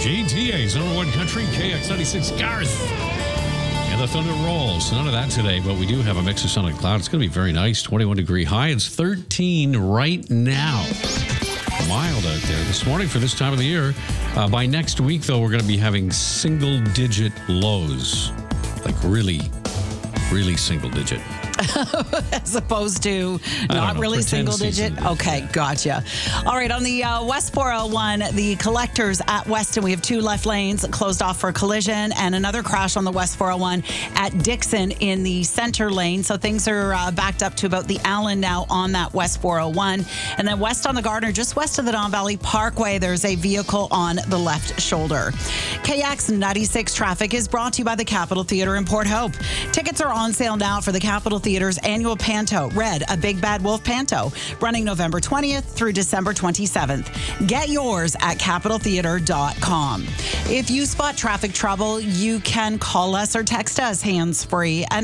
GTA's number one country, KX96 Garth. And the thunder rolls. None of that today, but we do have a mix of sun and cloud. It's going to be very nice. 21-degree high. It's 13 right now. Mild out there this morning for this time of the year. By next week, though, we're going to be having single-digit lows. Like really, really single-digit. As opposed to not really single digit? Okay, gotcha. All right, on the West 401, the collectors at Weston, we have two left lanes closed off for collision and another crash on the West 401 at Dixon in the center lane. So things are backed up to about the Allen now on that West 401. And then west on the Gardner, just west of the Don Valley Parkway, there's a vehicle on the left shoulder. KX96 traffic is brought to you by the Capitol Theater in Port Hope. Tickets are on sale now for the Capitol Theater's annual Panto, Red, a Big Bad Wolf Panto, running November 20th through December 27th. Get yours at CapitolTheater.com. If you spot traffic trouble, you can call us or text us hands-free at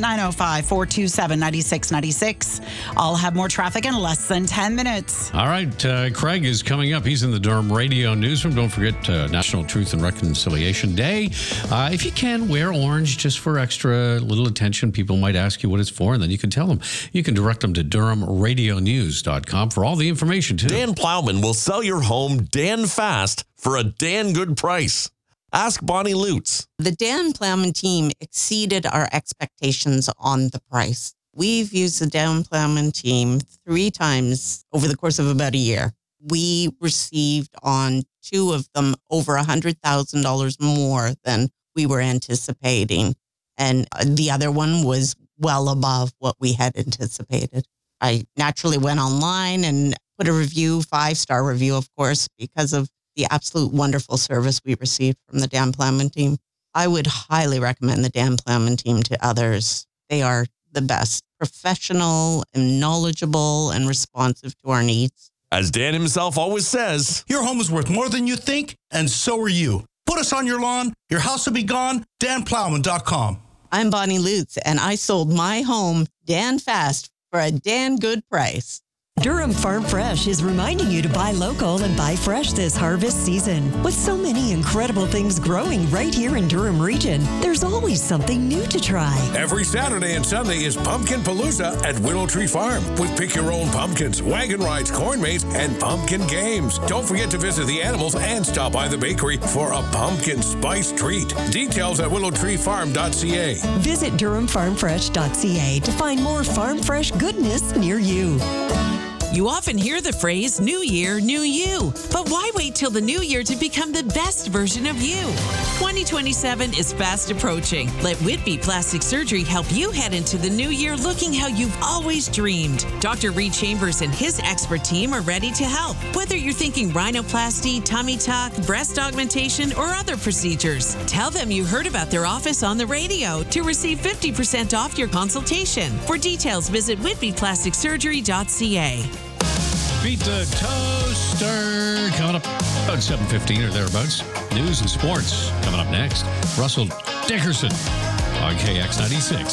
905-427-9696. I'll have more traffic in less than 10 minutes. All right, Craig is coming up. He's in the Durham Radio Newsroom. Don't forget National Truth and Reconciliation Day. If you can, wear orange just for extra little attention. People might ask you what it's for, and then you can tell them. You can direct them to DurhamRadioNews.com for all the information, too. Dan Plowman will sell your home Dan fast for a Dan good price. Ask Bonnie Lutz. The Dan Plowman team exceeded our expectations on the price. We've used the Dan Plowman team 3 times over the course of about a year. We received on 2 of them over $100,000 more than we were anticipating. And the other one was well above what we had anticipated. I naturally went online and put a review, 5-star review, of course, because of the absolute wonderful service we received from the Dan Plowman team. I would highly recommend the Dan Plowman team to others. They are the best, professional and knowledgeable and responsive to our needs. As Dan himself always says, your home is worth more than you think, and so are you. Put us on your lawn, your house will be gone, danplowman.com. I'm Bonnie Lutz, and I sold my home Dan fast for a Dan good price. Durham Farm Fresh is reminding you to buy local and buy fresh this harvest season. With so many incredible things growing right here in Durham region, there's always something new to try. Every Saturday and Sunday is Pumpkin Palooza at Willow Tree Farm with pick your own pumpkins, wagon rides, corn maze, and pumpkin games. Don't forget to visit the animals and stop by the bakery for a pumpkin spice treat. Details at willowtreefarm.ca. Visit DurhamFarmFresh.ca to find more farm fresh goodness near you. You often hear the phrase, new year, new you. But why wait till the new year to become the best version of you? 2027 is fast approaching. Let Whitby Plastic Surgery help you head into the new year looking how you've always dreamed. Dr. Reed Chambers and his expert team are ready to help. Whether you're thinking rhinoplasty, tummy tuck, breast augmentation, or other procedures, tell them you heard about their office on the radio to receive 50% off your consultation. For details, visit whitbyplasticsurgery.ca. Beat the Toaster coming up about 7:15 or thereabouts. News and sports coming up next. Russell Dickerson on KX96.